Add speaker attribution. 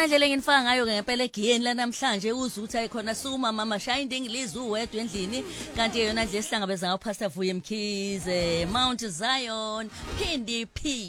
Speaker 1: iyona ndlela engifaka ngayo ke ngempela egiyeni la namhlanje uze uthi ayikhona suma mama shine ingilizi uwedwa endlini kanti eyona ndlela esihlangabeza ngayo Pastor Vuye Mkhize Mount Zion Phindi P